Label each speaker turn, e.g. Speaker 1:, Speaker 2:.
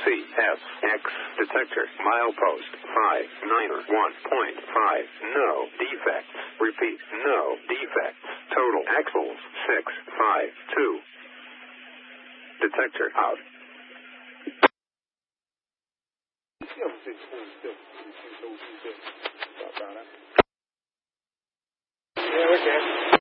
Speaker 1: CFX detector. Milepost 591.5. No defects. Repeat, no defects. Total axles 652. Detector out.
Speaker 2: Yeah, okay.